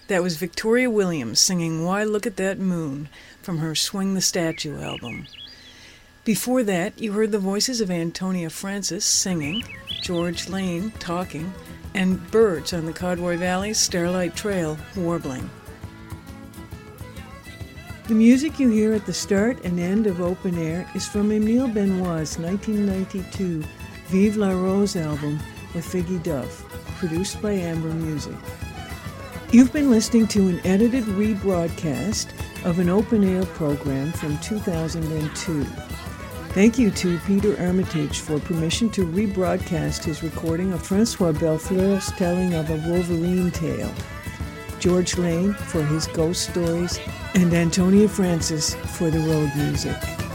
That was Victoria Williams singing Why Look at That Moon from her Swing the Statue album. Before that, you heard the voices of Antonia Francis singing, George Lane talking, and birds on the Codroy Valley Starlight Trail warbling. The music you hear at the start and end of Open Air is from Emile Benoit's 1992 Vive la Rose album with Figgy Duff, produced by Amber Music. You've been listening to an edited rebroadcast of an open-air program from 2002. Thank you to Peter Armitage for permission to rebroadcast his recording of Francois Bellefleur's telling of a Wolverine tale, George Lane for his ghost stories, and Antonia Francis for the road music.